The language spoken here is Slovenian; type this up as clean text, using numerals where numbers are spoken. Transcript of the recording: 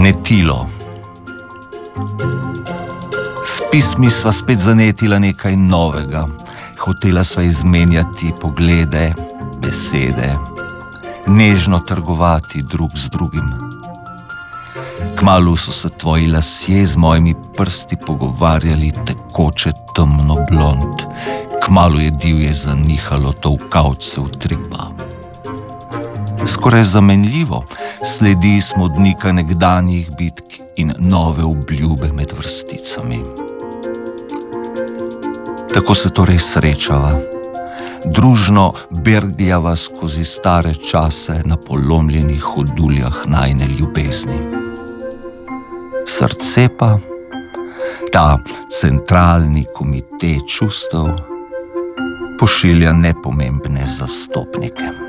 Netilo. S pismi sva spet zanetila nekaj novega. Hotela sva izmenjati poglede, besede, nežno trgovati drug z drugim. Kmalu so se tvoji lasje z mojimi prsti pogovarjali tekoče temno blond. Kmalu je divje zanihalo tolkavce utripa. Skoraj zamenljivo sledi smo dnika nekdanjih bitk in nove obljube med vrsticami. Tako se torej srečava, družno bergljava skozi stare čase na polomljenih hoduljah najine ljubezni. Srce pa, ta centralni komitej čustev, pošilja nepomembne zastopnike.